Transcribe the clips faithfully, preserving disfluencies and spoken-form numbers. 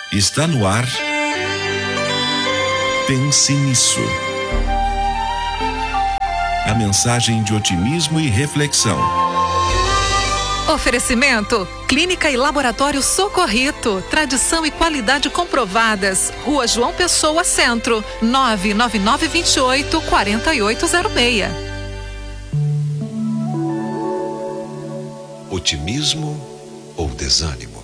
Está no ar. Pense nisso. A mensagem de otimismo e reflexão. Oferecimento: Clínica e Laboratório Socorrito. Tradição e qualidade comprovadas. Rua João Pessoa, Centro. nove nove nove, dois oito, quatro oito zero seis. Otimismo ou desânimo?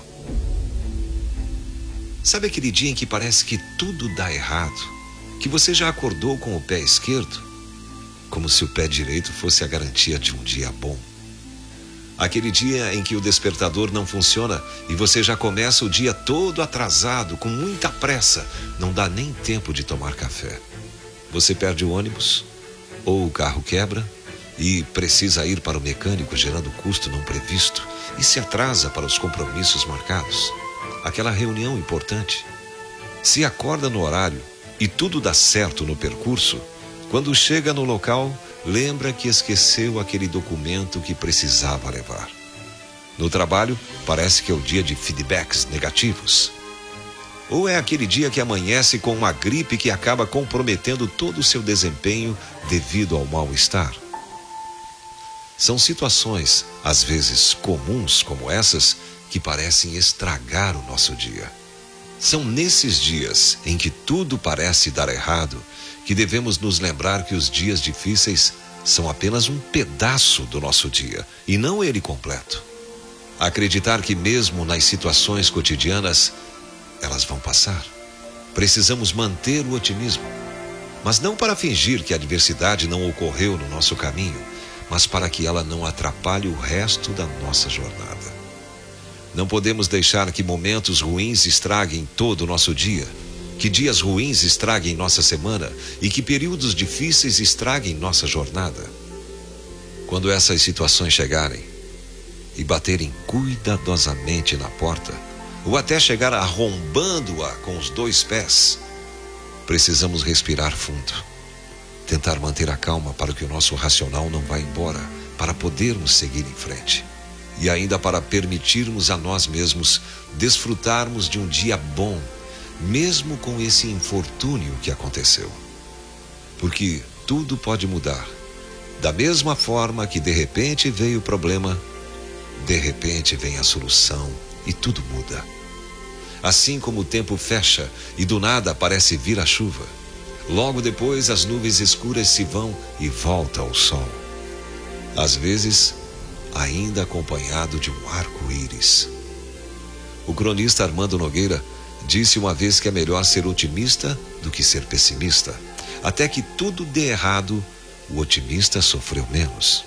Sabe aquele dia em que parece que tudo dá errado? Que você já acordou com o pé esquerdo? Como se o pé direito fosse a garantia de um dia bom. Aquele dia em que o despertador não funciona e você já começa o dia todo atrasado, com muita pressa, não dá nem tempo de tomar café. Você perde o ônibus, ou o carro quebra e precisa ir para o mecânico, gerando custo não previsto, e se atrasa para os compromissos marcados. Aquela reunião importante. Se acorda no horário e tudo dá certo no percurso, quando chega no local, lembra que esqueceu aquele documento que precisava levar. No trabalho, parece que é o dia de feedbacks negativos. Ou é aquele dia que amanhece com uma gripe que acaba comprometendo todo o seu desempenho devido ao mal-estar. São situações, às vezes comuns como essas, que parecem estragar o nosso dia. São nesses dias em que tudo parece dar errado que devemos nos lembrar que os dias difíceis são apenas um pedaço do nosso dia e não ele completo. Acreditar que mesmo nas situações cotidianas, elas vão passar. Precisamos manter o otimismo, mas não para fingir que a adversidade não ocorreu no nosso caminho, mas para que ela não atrapalhe o resto da nossa jornada. Não podemos deixar que momentos ruins estraguem todo o nosso dia, que dias ruins estraguem nossa semana e que períodos difíceis estraguem nossa jornada. Quando essas situações chegarem e baterem cuidadosamente na porta, ou até chegar arrombando-a com os dois pés, precisamos respirar fundo, tentar manter a calma para que o nosso racional não vá embora, para podermos seguir em frente. E ainda para permitirmos a nós mesmos desfrutarmos de um dia bom, mesmo com esse infortúnio que aconteceu. Porque tudo pode mudar. Da mesma forma que de repente veio o problema, de repente vem a solução e tudo muda. Assim como o tempo fecha e do nada parece vir a chuva, logo depois as nuvens escuras se vão e volta o sol. Às vezes, ainda acompanhado de um arco-íris. O cronista Armando Nogueira disse uma vez que é melhor ser otimista do que ser pessimista. Até que tudo dê errado, o otimista sofreu menos.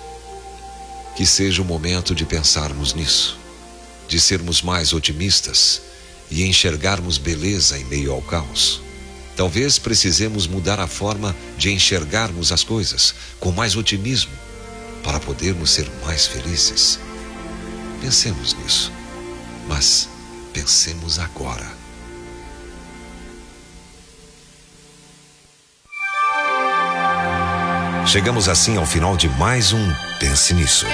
Que seja o momento de pensarmos nisso, de sermos mais otimistas e enxergarmos beleza em meio ao caos. Talvez precisemos mudar a forma de enxergarmos as coisas, com mais otimismo, para podermos ser mais felizes. Pensemos nisso, mas pensemos agora. Chegamos assim ao final de mais um Pense Nisso.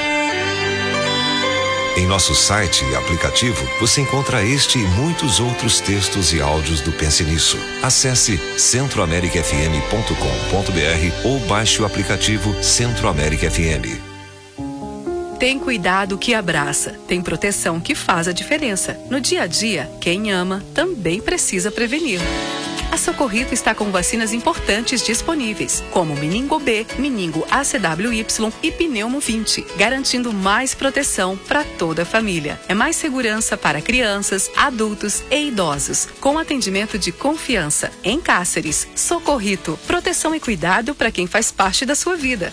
Em nosso site e aplicativo, você encontra este e muitos outros textos e áudios do Pense Nisso. Acesse centro américa f m ponto com ponto b r ou baixe o aplicativo Centro América F M. Tem cuidado que abraça, tem proteção que faz a diferença. No dia a dia, quem ama também precisa prevenir. A Socorrito está com vacinas importantes disponíveis, como Meningo B, Meningo A C W Y e Pneumo vinte, garantindo mais proteção para toda a família. É mais segurança para crianças, adultos e idosos, com atendimento de confiança. Em Cáceres, Socorrito, proteção e cuidado para quem faz parte da sua vida.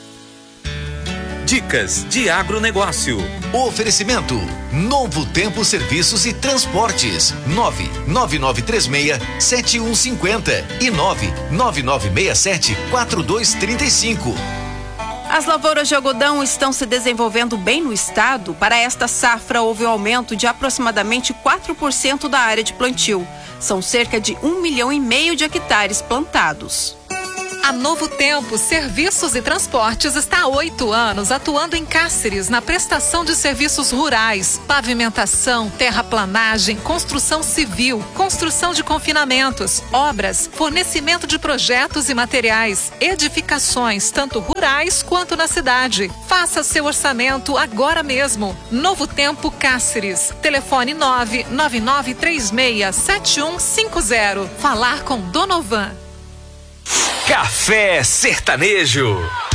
Dicas de agronegócio. Oferecimento: Novo Tempo Serviços e Transportes. nove nove nove três seis sete um cinco zero e nove nove nove seis sete quatro dois três cinco. As lavouras de algodão estão se desenvolvendo bem no estado. Para esta safra, houve um aumento de aproximadamente quatro por cento da área de plantio. São cerca de um milhão e meio de hectares plantados. A Novo Tempo Serviços e Transportes está há oito anos atuando em Cáceres na prestação de serviços rurais, pavimentação, terraplanagem, construção civil, construção de confinamentos, obras, fornecimento de projetos e materiais, edificações, tanto rurais quanto na cidade. Faça seu orçamento agora mesmo. Novo Tempo Cáceres. Telefone nove nove nove três seis sete um cinco zero. Falar com Donovan. Café Sertanejo.